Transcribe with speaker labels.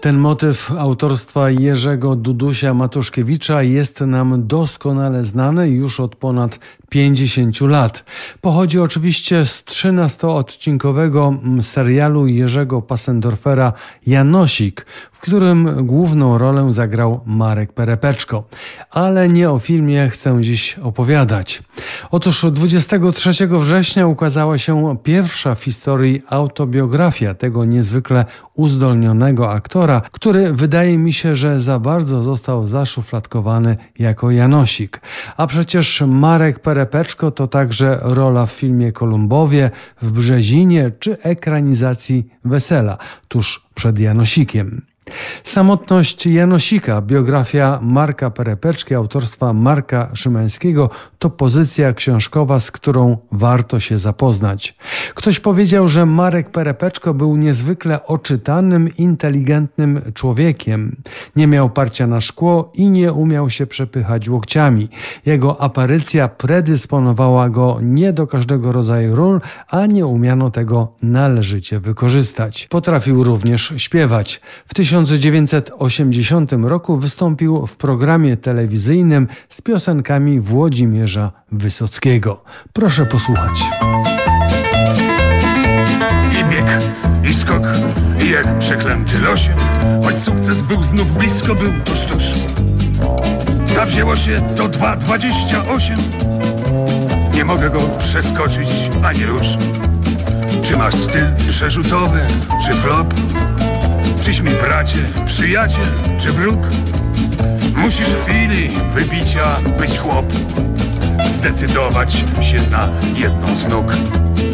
Speaker 1: Ten motyw autorstwa Jerzego Dudusia Matuszkiewicza jest nam doskonale znany już od ponad 50 lat. Pochodzi oczywiście z 13-odcinkowego serialu Jerzego Passendorfera Janosik, w którym główną rolę zagrał Marek Perepeczko. Ale nie o filmie chcę dziś opowiadać. Otóż 23 września ukazała się pierwsza w historii autobiografia tego niezwykle uzdolnionego aktora, który wydaje mi się, że za bardzo został zaszufladkowany jako Janosik. A przecież Marek Perepeczko to także rola w filmie Kolumbowie, w Brzezinie czy ekranizacji Wesela tuż przed Janosikiem. Samotność Janosika, biografia Marka Perepeczki autorstwa Marka Szymańskiego, to pozycja książkowa, z którą warto się zapoznać. Ktoś powiedział, że Marek Perepeczko był niezwykle oczytanym, inteligentnym człowiekiem. Nie miał parcia na szkło i nie umiał się przepychać łokciami. Jego aparycja predysponowała go nie do każdego rodzaju ról, a nie umiano tego należycie wykorzystać. Potrafił również śpiewać. W 1980 roku wystąpił w programie telewizyjnym z piosenkami Włodzimierza Wysockiego. Proszę posłuchać.
Speaker 2: I bieg, i skok, i jak przeklęty losie, choć sukces był znów blisko, był tuż. Zawzięło się to 2,28. Nie mogę go przeskoczyć ani rusz. Czy masz styl przerzutowy, czy flop? Czyś mi bracie, przyjaciel, czy wróg? Musisz w chwili wybicia być chłop, zdecydować się na jedną z nóg.